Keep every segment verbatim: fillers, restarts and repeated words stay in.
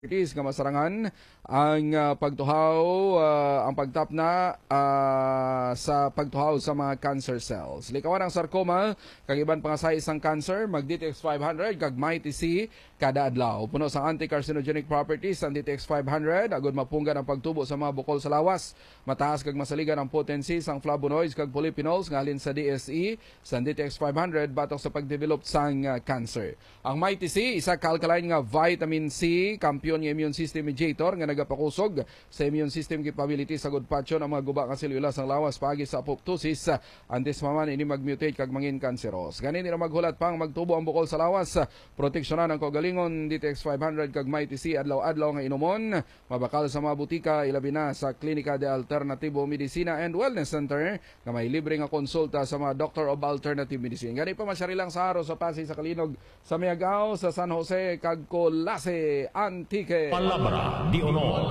Is nga masarangan ang uh, pagtuhaw uh, ang pagtap na uh, sa pagtuhaw sa mga cancer cells. Likawan ang sarcoma kag iban pa nga sa isang cancer mag D T X five hundred kag Mighty C kada adlaw. Puno sa anti-carcinogenic properties ang D T X five hundred agud mapunggan ang pagtubo sa mga bukol sa lawas. Mataas kag masaligan ang potency sang flavonoids kag polyphenols nga halin sa D S E sa D T X five hundred batok sa pagdevelop sang uh, cancer. Ang Mighty C isa ka alkaline nga vitamin C kampiyon ng immune system mediator nga nagapakusog sa immune system capability sa gudpatyo ng mga guba nga selula sang lawas paagi sa apoptosis antes maman ini magmutate kag mangin kanseros. Ganin nila maghulat pang magtubo ang bukol sa lawas, proteksyonan ang kaugalingon D T X five hundred kag Mighty C adlaw-adlaw nga inumon, mabakal sa mga butika ilabi na sa Klinika de Alternativo Medicina and Wellness Center nga may libre nga konsulta sa mga Doctor of Alternative Medicine. Gani pa masyari lang sa araw sa Pasig sa Kalinog sa Miagao sa San Jose kag Colase Antique. Palabra di Honor.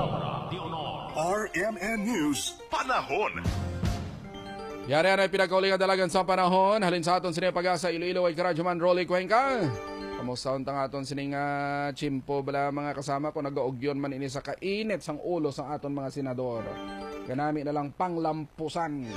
R M N News Panahon. Yari na pinagkauling dalagan sa panahon. Halin sa aton sining pag-asa Iloilo ay Karadyoman Rolly Cuenca. Kamusta untang aton sining uh, chimpo bala mga kasama ko nagaugyon man ini sa kainit sang ulo sa aton mga senador. Ganami na lang panglampusan.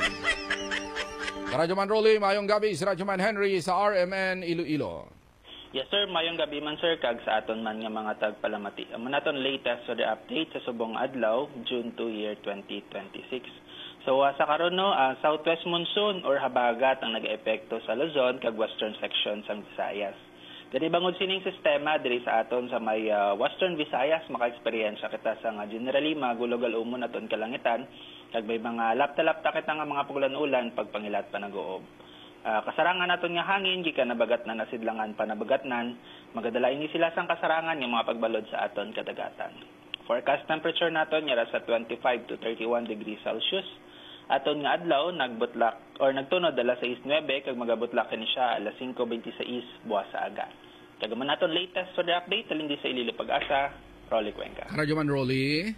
Karadyoman Rolly, mayong gabi si Radyoman Henry sa R M N Iloilo. Yes sir, mayong gabi man sir kag sa aton man nga mga tagpalamati. Amo naton latest so the update sa subong adlaw June two year twenty twenty-six. So uh, sa karon no, uh, southwest monsoon or habagat ang nag-eepekto sa Luzon kag western section sa Visayas. Diri bangod sining sistema diri sa aton sa may uh, western Visayas maka-eksperyensya kita sa nga generally magulog-al umon naton kalangitan kag may mga lapta-lapta kita nga mga pagulan-ulan pagpangilat pa nag-oob. Uh, kasarangan naton nga hangin gikan nabagat na nasidlangan pa nabagatnan magadala ini sila sang kasarangan nga mga pagbalod sa aton kadagatan. Forecast temperature naton yara sa twenty-five to thirty-one degrees Celsius. Aton nga adlaw nagbutlak or nagtunod alas sais nuwebe kag magabutlak kini siya alas singko beintiseis buwas sa aga. Kag man naton latest for the update talin di sa Iloilo Pag-asa. Rolly Cuenca. Radyoman Rolly,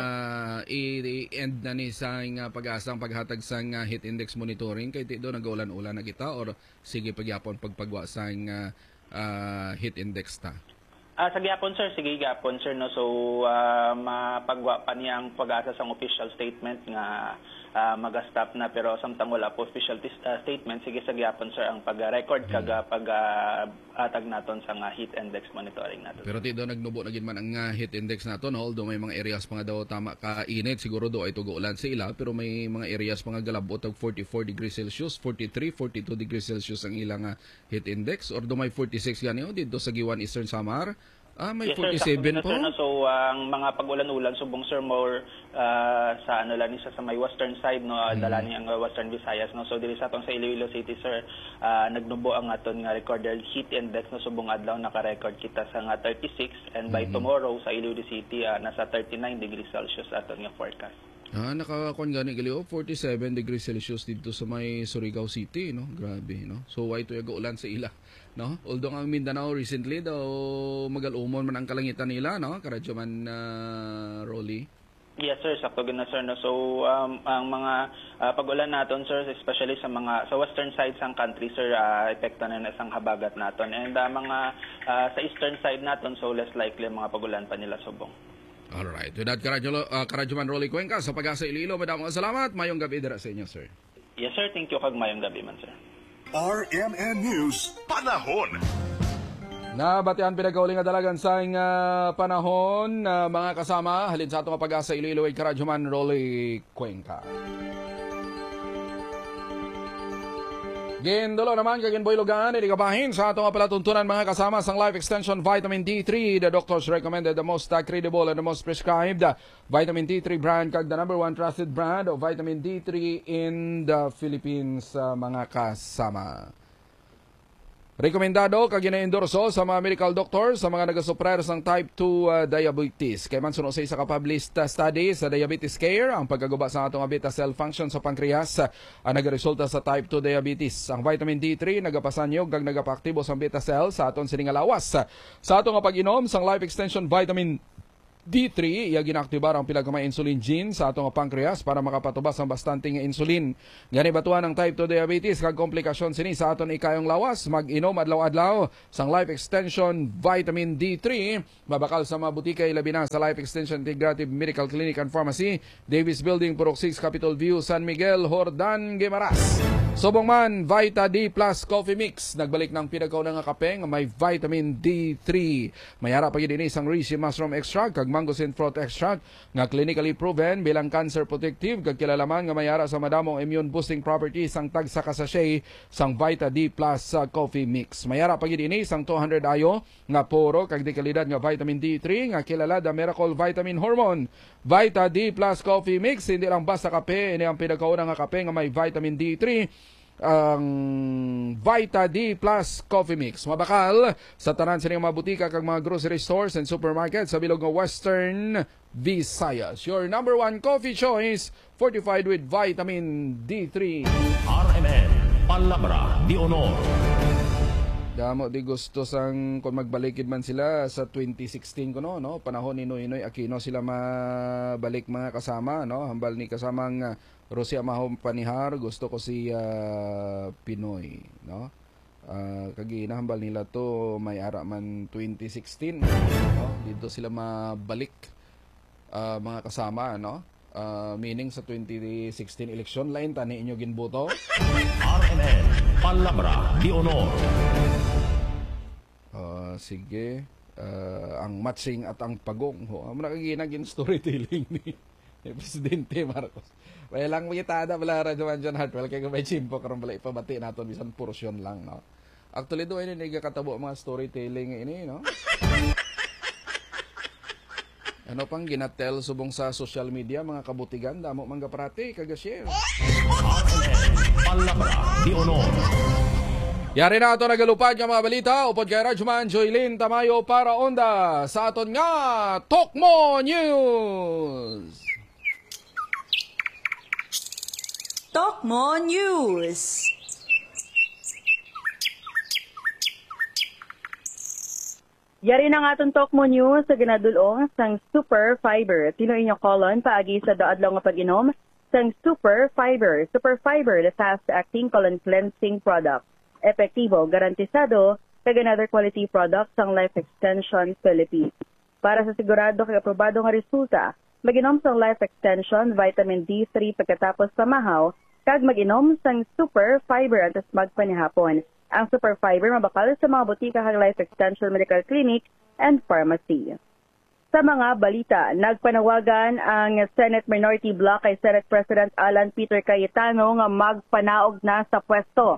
uh, i-end na ni sa uh, pag-asang paghatag sa uh, heat index monitoring kay do nag-ulan-ulan na kita or sige pagyapon pagpagwa sa uh, uh, heat index ta? Ah, sa gyapon sir, sige gyapon sir no. So uh, mapagwa pa niya ang pag-asa sang official statement nga uh, mag-stop na pero samtang wala po official uh, statement sige sa gyapon sir ang pag-record kag uh, pag-atag uh, naton sa uh, heat index monitoring naton. Pero ti do nagnubo na gid man ang uh, heat index naton although may mga areas pa nga daw tama ka init siguro do ay tugo-ulan sa ila pero may mga areas pa nga galabot og forty-four degrees Celsius, forty-three, forty-two degrees Celsius ang ilang uh, heat index or do may forty-six gani o dito sa Giwan Eastern Samar. Ah, may yes, forty-seven sir, po? Sir, no? So, uh, ang mga pag-ulan-ulan, subong sir, more uh, sa ano lang isa sa may western side, no, mm. dala ni ang uh, western Visayas. No? So, diri sa atong sa Iloilo City, sir, uh, nagnubo ang aton nga recorded heat index no subong adlaw, naka-record kita sa nga thirty-six and by mm. tomorrow sa Iloilo City, uh, nasa thirty-nine degrees Celsius aton nga forecast. Ah, nakakakon gani gali oh, forty-seven degrees Celsius dito sa may Surigao City, no? Grabe, no? So, why to ulan sa ila, no? Although ang Mindanao recently daw magalumon man ang kalangitan nila, no? Karadyoman uh, Rolly. Yes sir, sakto gina sir no. So um, ang mga uh, pag-ulan naton sir, especially sa mga sa western side sang country sir, uh, epekto na na sang habagat naton. And uh, mga uh, sa eastern side naton so less likely mga pag-ulan pa nila subong. Alright, with that, uh, Karadyoman Rolly Cuenca sa Pag-asa Iloilo, madamang salamat. Mayong gabi dira sa inyo, sir. Yes, sir. Thank you kag mayong gabi man, sir. R M N News Panahon. Nabatian pinagkauling nga dalagan sa uh, panahon, uh, mga kasama, halin sa atong Pag-asa Iloilo ay Karadyoman Rolly Cuenca. Gindulo naman kagin boy lugan ini kabahin sa atong palatuntunan mga kasama sang Life Extension Vitamin D three. The doctors recommended the most uh, credible and the most prescribed uh, Vitamin D three brand kag the number one trusted brand of Vitamin D three in the Philippines uh, mga kasama. Rekomendado kag gina-endorso sa mga medical doctors sa mga nagasuprer sang type two uh, diabetes. Kay man suno sa isa ka published uh, study sa Diabetes Care ang pagkaguba sa atong beta cell function sa pancreas uh, ang nagaresulta sa type two diabetes. Ang vitamin D three nagapasanyog kag nagapaaktibo sa beta cell sa aton sining lawas. Sa atong pag-inom sang Life Extension Vitamin D three, iya ginaktibar ang pila ka insulin gene sa atong pancreas para makapatubas ang bastante nga insulin. Gani batuan ang type two diabetes kag komplikasyon sini sa aton ikayong lawas, mag-inom adlaw-adlaw sang Life Extension Vitamin D three, mabakal sa mga butika ilabi na sa Life Extension Integrative Medical Clinic and Pharmacy, Davis Building, Purok six, Capitol View, San Miguel, Hordan, Guimaras. Subong man, Vita D Plus Coffee Mix, nagbalik ng pinagaw na nga kape nga may Vitamin D three. Mayara pa gid ini sang reishi mushroom extract kag mango fruit extract nga clinically proven bilang cancer protective kag kilalaman nga mayara sa madamong immune boosting properties ang tag sa kasashay sang Vita D Plus uh, Coffee Mix. Mayara pa gid ini sang two hundred ayo nga puro kag di kalidad nga vitamin D three nga kilala da Miracle Vitamin Hormone. Vita D Plus Coffee Mix hindi lang basta kape, ini ang pinakaunang nga kape nga may vitamin D three. Ang Vita D Plus Coffee Mix mabakal sa tanan sa mga butika kag mga grocery stores and supermarkets sa bilog ng Western Visayas. Your number one coffee choice, fortified with vitamin D three. R M N Palabra de Honor. Damo di gusto sang kung magbalikid man sila sa twenty sixteen ko no, no? Panahon ni Noynoy Aquino sila mabalik mga kasama no, hambal ni kasamang uh, Rosia Mahom Panihar, gusto ko si uh, Pinoy no. Uh, kagi nahambal nila to may ara man twenty sixteen no, dito sila mabalik uh, mga kasama no. Uh, meaning sa twenty sixteen election lain tani inyo ginboto. R M N Palabra de Honor. Uh, sige, uh, ang matching at ang pagong ho. Amo na kaginagin storytelling ni Presidente Marcos. Kaya lang kita ada bala Radyo John Hartwell kay may chimpo karon bala ipabati naton bisan porsyon lang no. Actually do ini nagakatabo mga storytelling ini no. Ano pang ginatel subong sa social media mga kabutigan damo mangga parati kaga share. R M N Palabra de Honor. Yari na ito nagalupad ng mga balita upod kay Radyoman Joylin Tamayo para onda sa aton nga Tokmo News. Tokmo News. Yari na nga itong Tokmo News sa ginadulong sang Super Fiber. Tino inyong kolon paagi sa daadlaw nga pag-inom sang Super Fiber. Super Fiber, the fast-acting colon cleansing product. Epektibo, garantisado, kag another quality product sang Life Extension Philippines. Para sa sigurado kag aprobado nga resulta, mag-inom sang Life Extension Vitamin D three pagkatapos sa mahaw, kag mag-inom sang Super Fiber antes magpanihapon. Ang Super Fiber mabakal sa mga butika kag Life Extension Medical Clinic and Pharmacy. Sa mga balita, nagpanawagan ang Senate Minority Bloc kay Senate President Alan Peter Cayetano nga magpanaog na sa pwesto.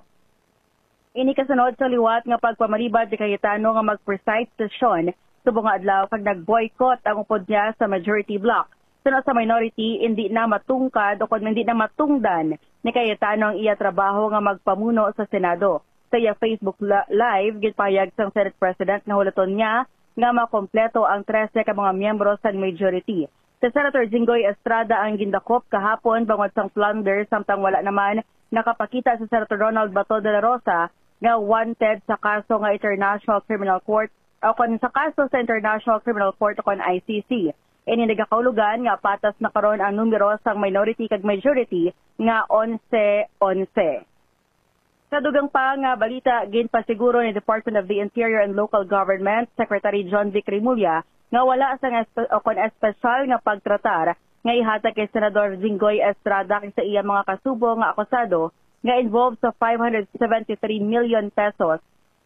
Ini kasunod sa liwat nga pagpamaribad ni Cayetano nga mag-preside session subong nga adlaw kag nag-boycott ang upod niya sa Majority Bloc. Sunod sa minority, hindi na matungkad o kung hindi na matungdan ni Cayetano ang iya trabaho nga magpamuno sa Senado. Sa iya Facebook Live, gitpayag sang Senate President na hulaton niya nga makompleto ang trese ka mga miyembro sa majority. Si Senator Jinggoy Estrada ang gindakop kahapon bangod sang plunder samtang wala naman nakapakita si Senator Ronald Bato de la Rosa nga wanted sa kaso nga International Criminal Court o kon sa kaso sa International Criminal Court o kon I C C. Ini nagakaulugan nga patas na karon ang numero sang minority kag majority nga eleven eleven. Sa dugang pa nga balita, ginpasiguro ni Department of the Interior and Local Government Secretary John Vic Rimulya nga wala sa o kon espesyal nga pagtratar nga ihatag kay Senador Jinggoy Estrada kay sa iya mga kasubo nga akusado nga involved sa five hundred seventy-three million pesos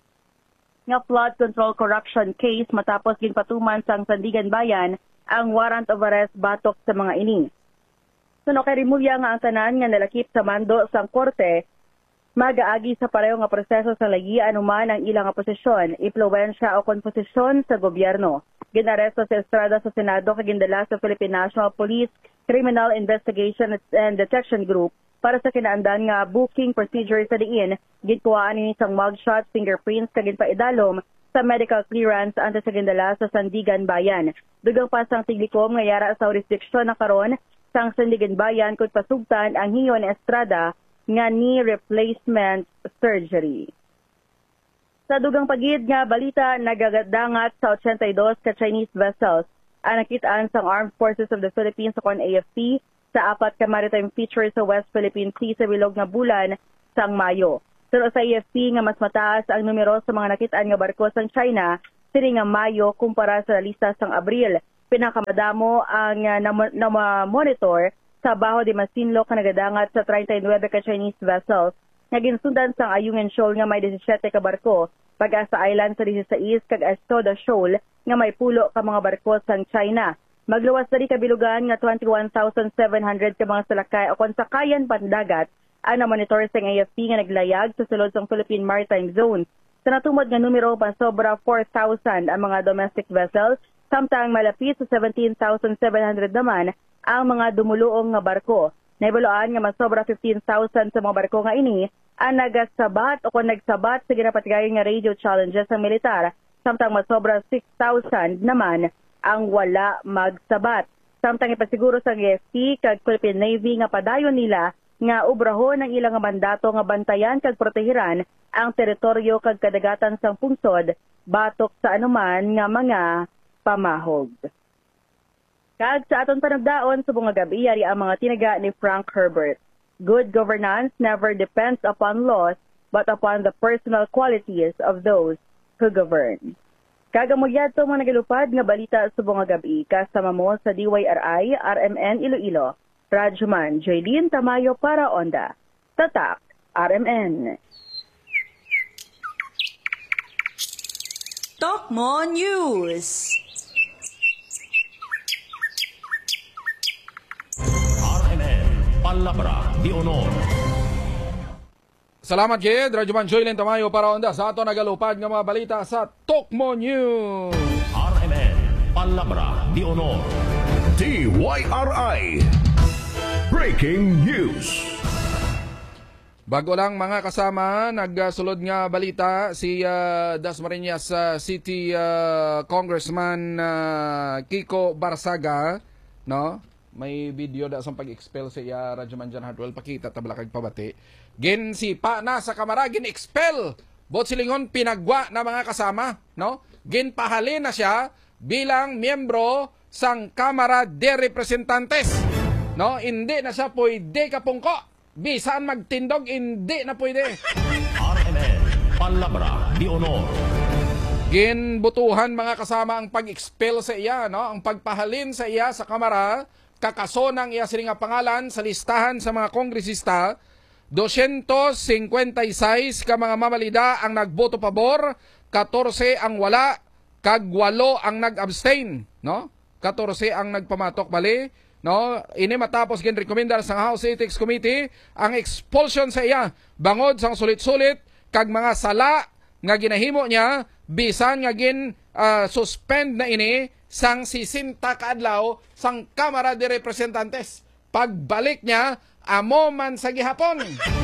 nga flood control corruption case matapos ginpatuman sang Sandigan Bayan ang warrant of arrest batok sa mga ini. Suno kay Rimulya nga ang tanan nga nalakip sa mando sang korte magaagi sa pareho nga proseso sa lagi anuman ang ilang posisyon, impluwensya o komposisyon sa gobyerno. Ginaresto si Estrada sa Senado kag gindala sa Philippine National Police Criminal Investigation and Detection Group para sa kinaandan nga booking procedure sa diin, gitkuhaan ini sang mugshot, fingerprints kag ginpaidalom sa medical clearance antes sa gindala sa Sandigan Bayan. Dugang pa sang tiglikom nga yara sa jurisdiksyon na karon sang Sandigan Bayan kung pasugtan ang hiyo ni Estrada nga knee replacement surgery. Sa dugang pagid nga balita, nagadangat sa eighty-two ka Chinese vessels ang nakitaan sa Armed Forces of the Philippines o kon A F P sa apat ka maritime feature sa West Philippine Sea sa bilog nga bulan sang Mayo. Pero sa A F P nga mas mataas ang numero sa mga nakitaan nga barko sang China sini nga Mayo kumpara sa lista sang Abril. Pinakamadamo ang uh, na-monitor sa Baho de Masinloc nga nagadangat sa thirty-nine ka Chinese vessels nga ginsundan sang Ayungin Shoal nga may seventeen ka barko, Pag-asa Island sa sixteen kag Astoda Shoal nga may pulo ka mga barko sang China. Magluwas dali kabilugan nga twenty-one thousand seven hundred ka mga salakay o kon sakayan pandagat ang na-monitor sa A F P nga naglayag sa sulod sang Philippine Maritime Zone. Sa natumod nga numero pa sobra four thousand ang mga domestic vessels, samtang malapit sa seventeen thousand seven hundred naman ang mga dumuluong nga barko. Naibaluan nga masobra fifteen thousand sa mga barko nga ini ang nagasabat o kung nagsabat sa ginapatigayon nga radio challenges ng militar, samtang masobra six thousand naman ang wala magsabat. Samtang ipasiguro sa A F P kag Philippine Navy nga padayon nila nga obrahon ang ilang mandato nga bantayan kag protehiran ang teritoryo kag kadagatan sang pungsod batok sa anuman nga mga pamahog. Kag sa aton panugdaon subong nga gabi yari ang mga tinaga ni Frank Herbert. Good governance never depends upon laws but upon the personal qualities of those who govern. Kagamugyad to mga nagalupad nga balita subong nga gabi kasama mo sa D Y R I R M N Iloilo. Radyoman Jaylene Tamayo para Onda. Tatak R M N. Tokmo News. R M N Palabra de Honor. Salamat kid, Radyoman Joylen Tamayo para Onda sa ato nagalupad nga mga balita sa Tokmo News. R M N Palabra de Honor. D Y R I Breaking News. Bago lang mga kasama, nagsulod nga balita si uh, Dasmariñas uh, City uh, Congressman uh, Kiko Barsaga, no? May video da sa pag-expel sa iya Radyoman Jan Hardwell, pakita tabla kag pabati. Gin si pa na sa kamera gin-expel. Bot silingon pinagwa na mga kasama, no? Gin pahalin na siya bilang miyembro sang Kamara de Representantes. No, hindi na siya pwede kapungko. Bisan magtindog, hindi na pwede. R M N Palabra de Honor. Ginbutuhan mga kasama ang pag-expel sa iya, no? Ang pagpahalin sa iya sa kamara, kakasonang iya sininga pangalan sa listahan sa mga kongresista. two hundred fifty-six ka mga mamalida ang nagboto pabor, fourteen ang wala, kag walo ang nag-abstain, no? fourteen ang nagpamatok bali, no? Ini matapos gin-recommendar sa House Ethics Committee ang expulsion sa iya bangod sang sulit-sulit kag mga sala nga ginahimo niya bisan nga gin uh, suspend na ini sang sixty ka adlaw sang Kamara de Representantes. Pagbalik niya amo man sa gihapon.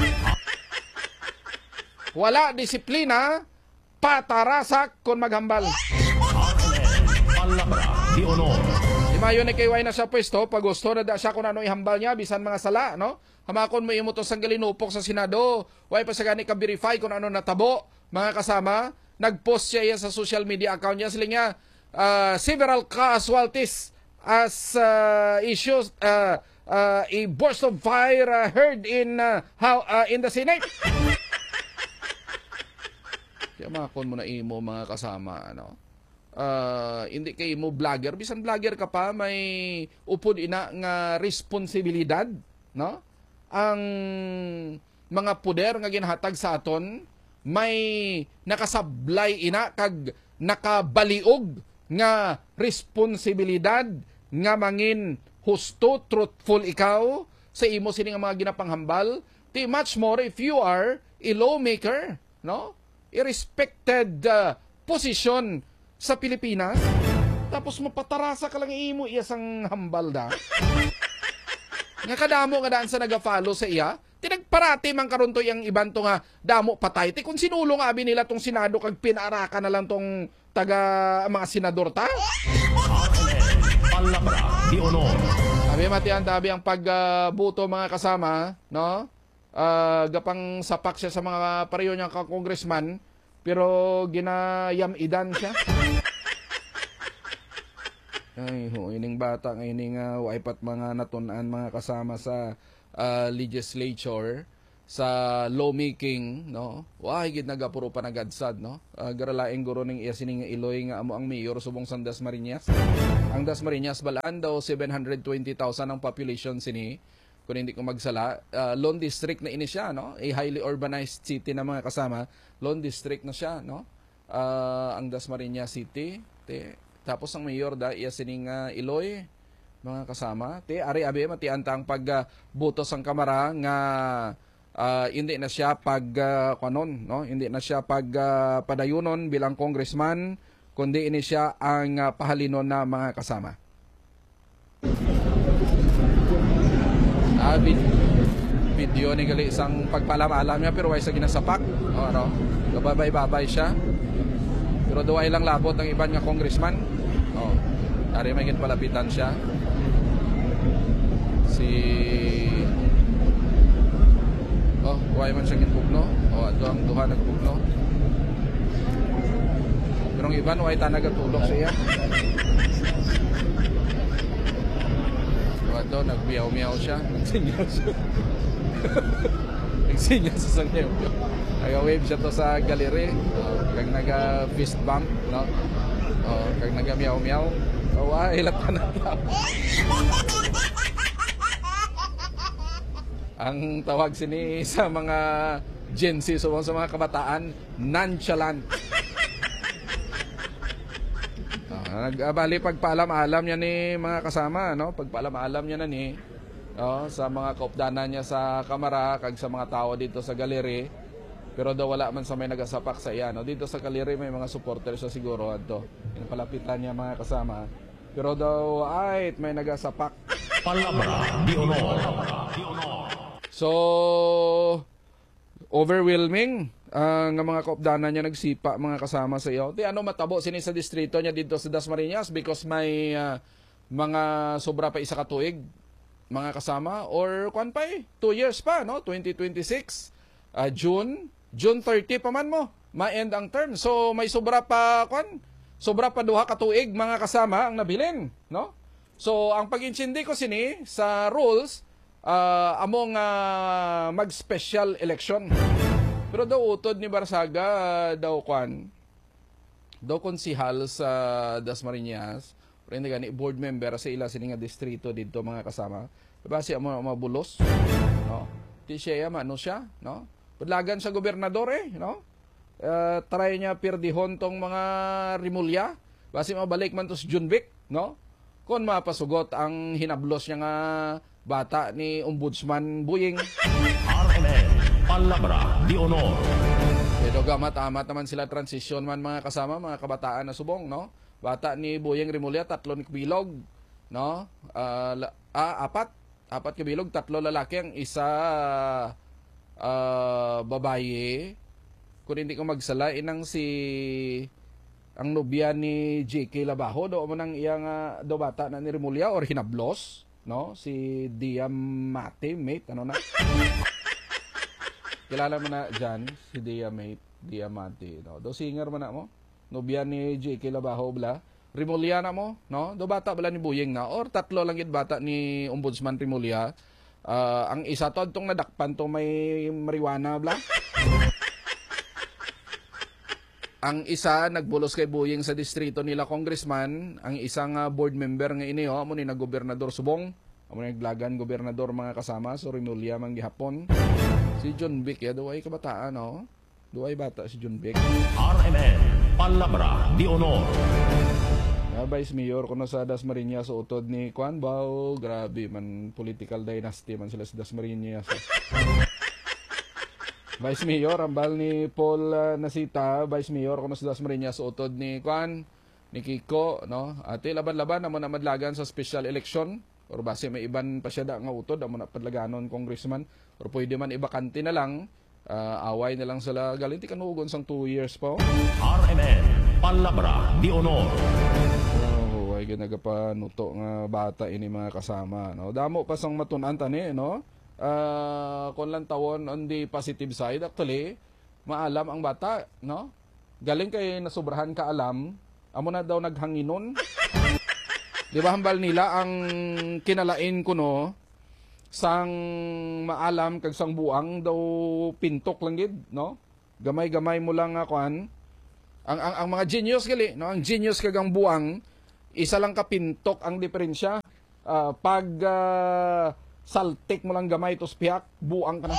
Wala disiplina, patarasak kon maghambal. Palabra de Honor. Mayo ni kayway na sa pwesto, pag gusto na da siya kung ano ihambal niya, bisan mga sala, no? Hamakon mo imo to sang galinupok sa Senado, way pa sa gani ka-verify kung ano natabo, mga kasama, nag-post siya sa social media account niya, sila nga, uh, several casualties as uh, issues, uh, uh, a burst of fire uh, heard in, uh, how, uh, in the Senate. Kaya makon mo na imo, mga kasama, ano? Uh, hindi kay mo vlogger, bisan vlogger ka pa, may upod ina nga responsibilidad, no? Ang mga puder nga ginhatag sa aton may nakasablay ina kag nakabaliog nga responsibilidad nga mangin husto, truthful ikaw sa imo sini nga mga ginapanghambal. Ti much more if you are a lawmaker, no? A respected uh, position sa Pilipinas, tapos mapatarasa ka lang imo iya sang hambal da. Nga kadamo nga daan sa naga-follow sa iya, tinagparati man karon to yang iban to nga damo patay. Ti kung sinulong abi nila tong Senado kag pinaraka na lang tong taga mga senador ta. Palabra de Honor. Abi matian tabi ang pagbuto uh, mga kasama, no? Uh, gapang sapak siya sa mga pareho niyang ka-congressman, pero ginayam idan siya. Ay, ho, ining bata nga ining uh, waipat mga natunan mga kasama sa uh, legislature sa lawmaking, no? Wah, higit nagapuro pa nagadsad, no? Uh, garalaing guro ning iya sining Iloy nga amo ang mayor subong sang Dasmariñas. Ang Dasmariñas balaan daw seven hundred twenty thousand ang population sini. Kung hindi ko magsala, uh, Lone District na ini siya, no? A highly urbanized city na mga kasama. Lone District na siya, no? Uh, ang Dasmariñas City, te tapos ang mayor da iya sining uh, Iloy mga kasama ti ari abi matiantang pag uh, butos ang kamara nga uh, hindi na siya pag uh, kanon no hindi na siya pag uh, padayunon bilang congressman kundi ini siya ang uh, pahalinon na mga kasama. Ah, vid- video ni gali isang pagpalamalam niya pero way sa ginasapak o ano gababay-babay siya. Pero duway lang labot ang iban nga congressman. Oh, ari may palapitan siya. Si Oh, duway man siya ginpugno. Oh, ato ang duha nagpugno. Pero ang iban way tanag tulog siya. So, ato nagbiyaw-miyaw siya, nagsinyaw siya. Nagsinyaw sa sangyaw. Nag-wave siya to sa gallery. Uh, kag naga-fist bump, no? Uh, kag naga-miyaw-miyaw. Oh, ah, ilat ka na tao. Ang tawag sini sa mga Gen Z, so sa mga kabataan, nonchalant. Uh, Nagbali pagpaalam-alam niya ni mga kasama, no? Pagpaalam-alam niya na ni oh, sa mga kaupdanan niya sa kamara, kag sa mga tao dito sa gallery. Pero daw wala man sa may nagasapak sa iya. No? Dito sa Kaliri may mga supporters sa siguro. Ato. Palapitan niya mga kasama. Pero daw ay may nagasapak. Palabra di honor. So, overwhelming ang uh, mga kaupdanan niya nagsipa mga kasama sa iyo. Di ano matabo sini sa distrito niya dito sa Dasmariñas because may uh, mga sobra pa isa ka tuig mga kasama or kwan pa eh, two years pa, no? twenty twenty-six, uh, June. June thirty pa man mo, ma-end ang term. So may sobra pa kwan, sobra pa duha ka tuig mga kasama ang nabilin, no? So ang pag-insindi ko sini sa rules, uh, among uh, mag-special election. Pero daw utod ni Barsaga uh, daw kwan, daw konsihal sa Dasmariñas, pero hindi gani board member sa ila sini nga distrito dito mga kasama. Basi amo mabulos, no? Di siya ano siya, no? Padlagan sa gobernador eh, no? Uh, try niya pirdihon tong mga Rimulya. Basi mabalik man to sa Junbic, no? Kung mapasugot ang hinablos niya nga bata ni Ombudsman Buying. R M N, Palabra di honor. Pero gamat-amat naman sila transition man mga kasama, mga kabataan na subong, no? Bata ni Buying Rimulya, tatlo ni Kabilog, no? Uh, ah, apat. Apat kabilog, tatlo lalaki, ang isa Uh, babae. Kung hindi ko magsala, inang si ang nobya ni J K Labajo do mo nang iyang uh, do bata na ni Rimulya or hinablos, no? Si Diamante, mate, ano na? Kilala mo na dyan, si Diamante, Diamante, no? Do singer mo na mo? Nobya ni J K Labajo bla. Rimulya na mo, no? Do bata bala ni Buying na or tatlo lang gid bata ni Ombudsman Rimulya. Uh, ang isa to itong nadakpan to may marijuana bla. Ang isa nagbulos kay Buying sa distrito nila congressman, ang isang uh, board member nga ini oh amo ni nagobernador subong, amo ni naglagan gobernador mga kasama so Rimulya man gihapon. Si John Vic ya duay kabataan no. Duay bata si John Vic. R M N, Palabra di honor. Uh, Vice Mayor kuno sa Dasmariñas sa utod ni Juan Bao, grabe man political dynasty man sila sa Dasmariñas. Vice Mayor ambal ni Paul uh, Nasita, Vice Mayor kuno sa Dasmariñas sa utod ni Juan ni Kiko, no? Ate laban-laban amo na madlagan sa special election or base may iban pa siya da nga utod amo na padlaganon congressman or pwede man ibakante na lang. Uh, away na lang sila galinti kanugon sang two years pa. R M N, Palabra di honor. Oh, ay ginagapanuto nga bata ini mga kasama, no. Damo pa sang matun-an tani, no. Uh, kon lang tawon on the positive side actually, maalam ang bata, no. Galing kay nasubrahan ka alam, amo na daw naghanginon. Di ba hambal nila ang kinalain ko no sang maalam kag sang buang daw pintok lang gid no. Gamay-gamay mo lang nga kuan. Ang, ang ang mga genius gali no, ang genius kag ang buang isa lang ka pintok ang diferensya. Uh, pag uh, saltik mo lang gamay tos piyak, buang ka na.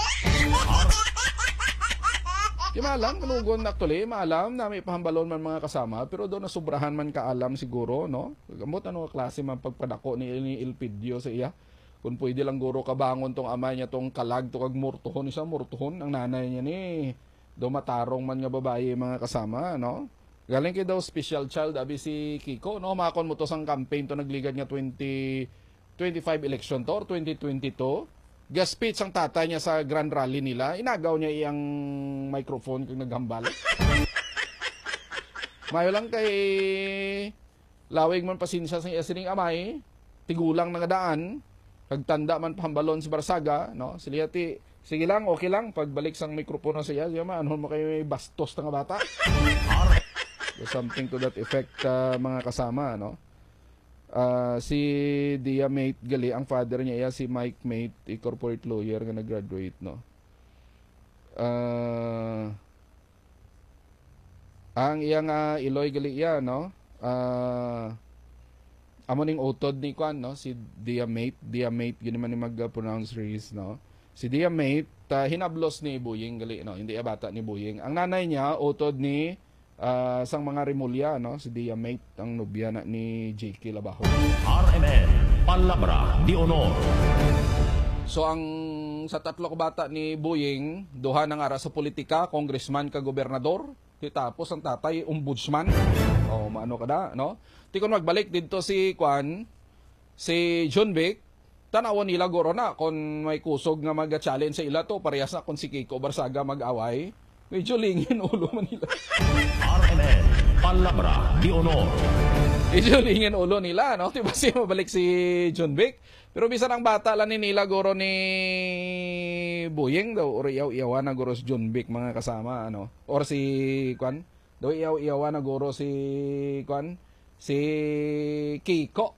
Di maalam, kanugon actually, maalam na may pahambalon man mga kasama, pero doon nasubrahan man kaalam siguro, no? Gamot ano klase man pagpadako ni, ni Elpidio sa iya. Kung pwede lang guro kabangon tong amay niya tong kalag to kag murtuhon, isa murtuhon ang nanay niya ni. Do matarong man nga babae mga kasama, no? Galing kay daw special child abi si Kiko, no? Makon mo to sang campaign to nagligad nga twenty twenty-five election to or twenty twenty-two. Gas speech ang tatay niya sa grand rally nila, inagaw niya iyang microphone kung naghambal. Mayo lang kay lawig man pasinsya sa iya sining amay, tigulang na daan, pagtanda man pahambalon si Barsaga, no? Sila ti sige lang, okay lang pagbalik sang mikropono sa iya, siya man ano mo kay bastos nga bata. So, something to that effect uh, mga kasama, no? Uh, si Dia Mate gali ang father niya iya si Mike Mate, a corporate lawyer nga nag-graduate no. Uh, ang iyang uh, Iloy gali iya no. Uh, amo ning utod ni kwan no si Dia Mate, Dia Mate gini man ni mag-pronounce race no. Si Dia Mate uh, hinablos ni Buying gali no, hindi iya bata ni Buying. Ang nanay niya utod ni Uh, sang mga Rimulya, no? Si Dia Mate, ang nobya na ni J K Labajo. R M N, Palabra de Honor. So, ang sa tatlo ka bata ni Buying, duha ng ara sa politika, congressman ka gobernador, tapos ang tatay, ombudsman. O, maano ka na, no? Tikon magbalik dito si Kwan, si John Vic, tanawan nila goro na, kung may kusog nga mag-challenge sa ila to, parehas na kung si Kiko Barsaga mag-away, medyo lingin ulo man nila. R M N, Palabra de Honor. Medyo lingin ulo nila, no? Diba siya mabalik si John Vic? Pero bisan ang bata lang ni nila, guro ni Buying daw, or iyaw-iyawa na guro si John Vic, mga kasama, ano? Or si, Kwan? Daw iyaw-iyawa na guro si, Kwan? Si Kiko.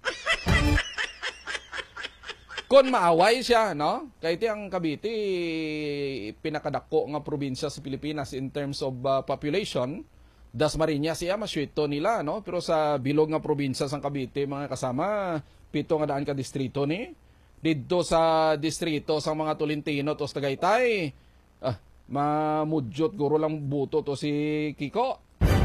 Kung maaway siya, no? Kahit ang Cavite, pinakadako nga probinsya sa Pilipinas in terms of uh, population, Dasmariñas siya, maswito nila, no? Pero sa bilog nga probinsya sa Cavite, mga kasama, pito nga daan ka distrito ni. Dito sa distrito sa mga Tolentino to sa Tagaytay, ah, mamudyot guro lang buto to si Kiko.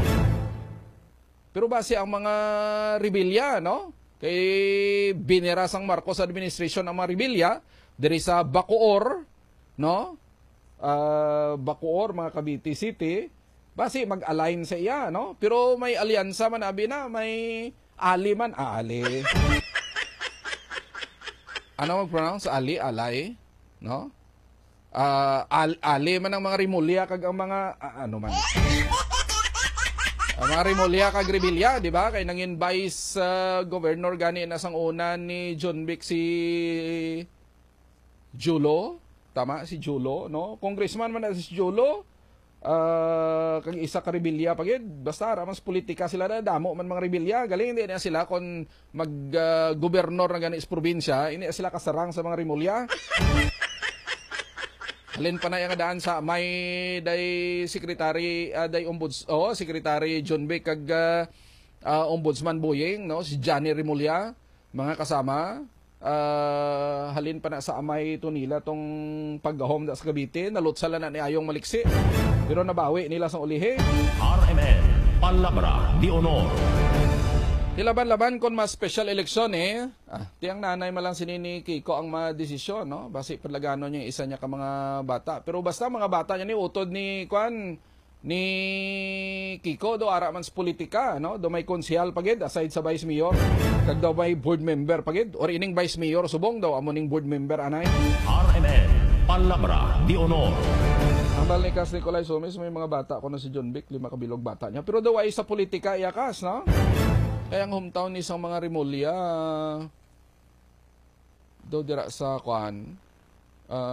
Pero base ang mga rebelya, no? Kay binerasang Marcos administration ang mga rebelya diri sa Bacoor, no? Uh, Bacoor, mga Cavite City, basi mag-align sa iya, no? Pero may alyansa man abi na, may ali man, ah, ali. Ano mag-pronounce? Ali, alay, no? Uh, al ali man ang mga Rimulya kag ang mga uh, ano man. Ang mga Rimulya kag rebelya, di ba? Kay nangin vice uh, governor gani na sang una ni John Vic si Julo, tama si Julo, no? Congressman man na si Julo. Uh, kag isa ka rebelya pagid, basta ramang politika sila na damo man mga rebelya, galing hindi na sila kon mag uh, gobernador na gani is probinsya, hindi sila kasarang sa mga Rimulya. Halin pa na yung daan sa may day secretary, uh, day ombuds, oh, secretary John Vic kag uh, uh, ombudsman Buying, no, si Johnny Rimulya, mga kasama, uh, halin pa na sa amay to nila tong paggahom da sa Cavite, nalutsala na ni Ayong Maliksi, pero nabawi nila sa ulihe. R M N, Palabra de Honor. Hilaban-laban kon mas special eleksyon eh. Ah, tiyang nanay malang sinini Kiko ang madesisyon, no? Basi padlagano niya isa niya ka mga bata. Pero basta mga bata niya ni utod ni Kwan ni Kiko do ara man sa politika, no? Do may konsehal pagid aside sa vice mayor. Kag daw may board member pagid or ining vice mayor subong daw amo ning board member anay. R M N, Palabra de Honor. Ang bal ni Cas Nicolay Somes, may mga bata ko na si John Vic, lima kabilog bata niya. Pero daw ay sa politika iyakas, no? Kaya ang hometown ni isang mga Rimulya do dira sa Kwan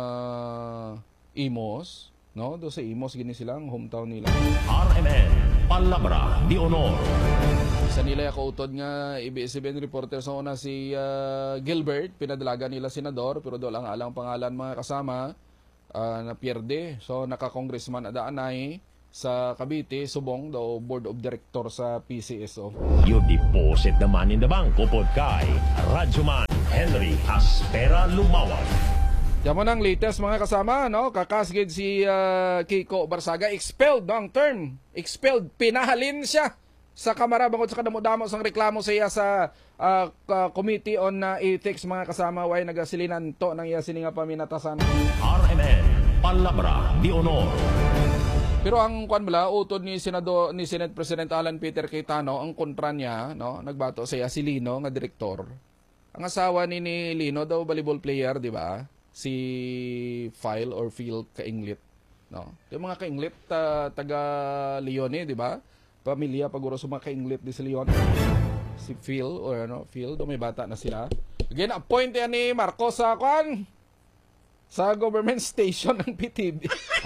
uh, Imos, no? Do sa Imos gini sila ang hometown nila. R M N, Palabra de Honor. Isa nila ako utod nga A B S C B N reporter sa una si uh, Gilbert, pinadalaga nila senador pero do lang alang pangalan mga kasama uh, na pierde. So naka-congressman adaanay sa Cavite, subong daw board of director sa P C S O. Your deposit naman in the bank upod kay Radyoman Henry Aspera Lumawag. Yan mo ng latest mga kasama, no? Kakasgid si uh, Kiko Barsaga, expelled no, ang term. Expelled, pinahalin siya sa Kamara bangod sa kadamo-damo sang reklamo sa iya sa uh, uh, Committee on uh, Ethics mga kasama, way nagasilinan to ng iya sini nga paminatasan. R M N, Palabra de Honor. Pero ang kwan bala utod ni Senado ni Senate President Alan Peter Cayetano, ang kontra niya, no, nagbato sa iya si Lino nga direktor. Ang asawa ni, ni Lino daw volleyball player, di ba? Si Phil or Phil Kainglit, no. Yung mga Kainglit uh, taga Leone, di ba? Pamilya paguro sa mga Kainglit di sa Leon. Si Phil or ano, Phil, do may bata na sila. Again, appoint yan ni Marcos sa kwan sa government station ng P T V.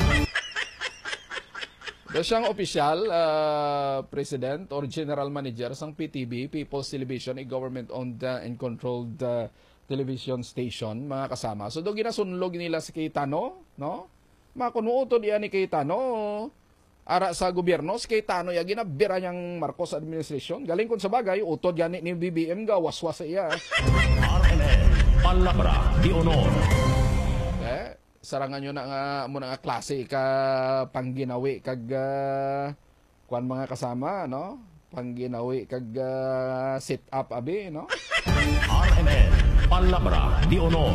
Do siyang official uh, president or general manager sang P T V, People's Television, a government-owned uh, and controlled uh, television station, mga kasama. So do ginasunlog nila si Cayetano, no? Makunuutod yan ni Cayetano ara sa gobyerno, si Cayetano ya ginabira niyang Marcos administration. Galing kun sa bagay, utod yan ni B B M ga waswas sa iya. R M N, Palabra de Honor. Eh, sarangan nyo na nga mo na nga klase ka pangginawi kag uh, kuan mga kasama, no? Pangginawi kag uh, sit up abi, no? R M N, Palabra de Honor.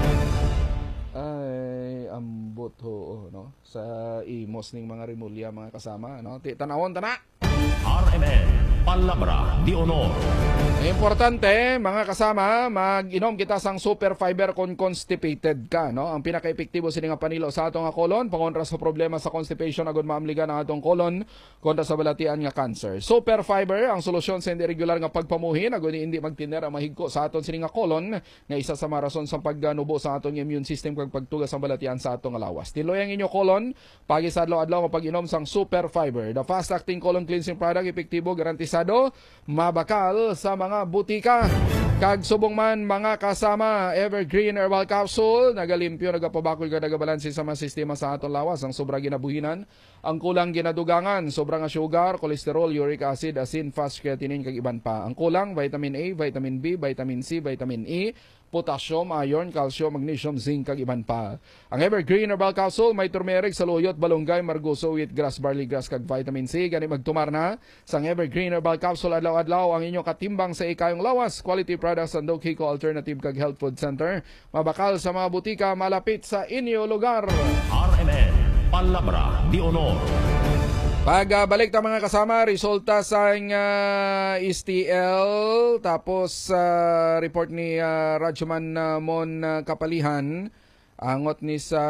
Ay, ambot ho, no? Sa imos ning mga rimulya mga kasama, no? Ti tanawon tana. R M N, Palabra de Honor. Importante, mga kasama, mag-inom kita sang super fiber kung constipated ka, no? Ang pinaka-epektibo sini nga panilo sa atong nga kolon, pangontra sa problema sa constipation agud maamligan ang atong kolon kontra sa balatian nga cancer. Super fiber ang solusyon sa irregular nga pagpamuhin agud hindi magtinder ang mahigko sa aton sini nga kolon nga isa sa mga rason sa pagganubo sa atong immune system kag pagtugas ang balatian sa atong nga lawas. Tiloy ang inyo kolon pagi sa adlaw-adlaw nga pag-inom sang super fiber, the fast-acting colon cleansing product, epektibo, garantisado, mabakal sa mga mga butika. Kag subong man mga kasama, Evergreen Herbal Capsule, nagalimpyo, nagapabakol ka, nagabalansi sa mga sistema sa aton lawas. Ang sobra ginabuhinan, ang kulang ginadugangan, sobra nga sugar, cholesterol, uric acid, asin, fast creatinine, kag iban pa. Ang kulang, vitamin A, vitamin B, vitamin C, vitamin E, potassium, iron, calcium, magnesium, zinc, kag iban pa. Ang Evergreen Herbal Capsule may turmeric, saluyot, balunggay, margoso, wheat grass, barley grass, kag vitamin C. Gani magtumar na sang Evergreen Herbal Capsule adlaw-adlaw ang inyong katimbang sa ikayong lawas. Quality products ang Kiko Alternative kag Health Food Center. Mabakal sa mga butika malapit sa inyo lugar. R M N, Palabra de Honor. Pagbalik ta mga kasama, resulta sa uh, S T L, tapos uh, report ni uh, Radyoman uh, Mon uh, Kapalihan, angot ni sa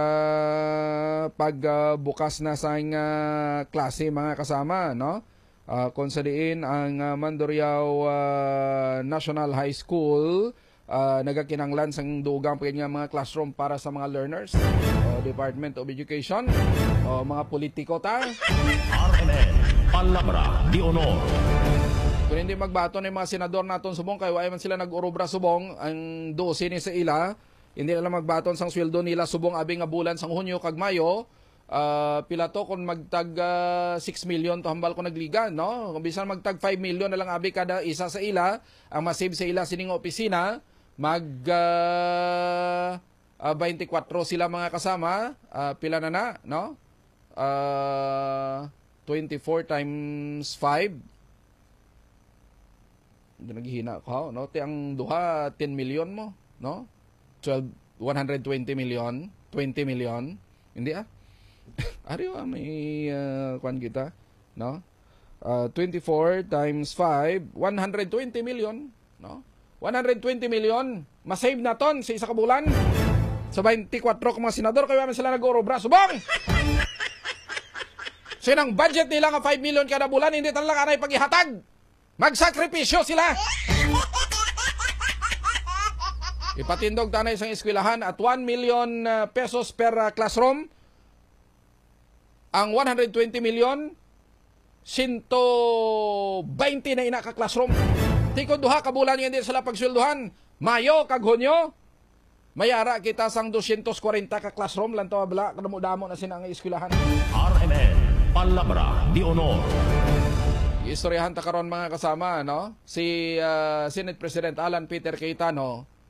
pagbukas uh, na sa uh, klase mga kasama, no? Uh, kung sa diin ang uh, Mandurriao uh, National High School, Uh, nagakinanglan sang dugang pa nga mga classroom para sa mga learners, uh, Department of Education, uh, mga politiko ta. R M N, Palabra de Honor. Kung hindi magbato ng mga senador naton subong, kaya wala man sila nag-urobra subong, ang dose ni sa ila, hindi nila magbaton sang sweldo nila subong abi nga bulan sang Hunyo kag Mayo. Uh, pila to kung magtag uh, six million to hambal ko nagliga, no? Kung bisan magtag five million na lang abi kada isa sa ila, ang masave sa ila sining opisina, mag uh, uh, twenty-four sila mga kasama, uh, pila na na, no? Uh, twenty-four times five. Naghihina ko, no? Ti ang duha ten million mo, no? twelve one hundred twenty million, twenty million. Hindi ah. Ariyo ah, may uh, kwan kita, no? Uh, twenty-four times five, one hundred twenty million, no? one hundred twenty million, masave na ton sa isa ka bulan. Sa twenty-four ko mga senador, kaya man sila nag-urobra. Subong! So yun ang budget nila nga five million kada bulan, hindi talaga anay pag-ihatag. Magsakripisyo sila. Ipatindog tanay sa eskwelahan at one million pesos per uh, classroom. Ang one hundred twenty million, one twenty na ina ka classroom. Tikod duha ka bulan nga hindi sila pagsweldohan. Mayo kag Hunyo. Mayara kita sang two forty ka classroom lang to abla kadamo-damo na sina ang eskwelahan. R M N, Palabra de Honor. Istoryahan ta karon mga kasama no. Si uh, Senate President Alan Peter Cayetano